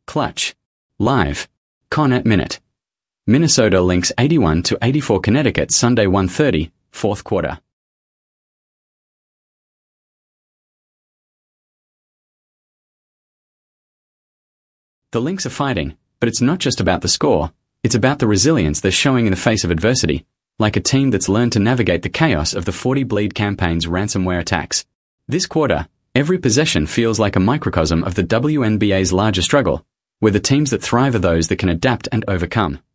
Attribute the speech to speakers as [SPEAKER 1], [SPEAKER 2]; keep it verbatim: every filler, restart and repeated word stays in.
[SPEAKER 1] Clutch. Live. Con at minute. Minnesota Lynx eighty-one to eighty-four Connecticut Sunday one thirty, fourth quarter. The Lynx are fighting, but it's not just about the score, it's about the resilience they're showing in the face of adversity, like a team that's learned to navigate the chaos of the forty Bleed campaign's ransomware attacks. This quarter, every possession feels like a microcosm of the W N B A's larger struggle, where the teams that thrive are those that can adapt and overcome.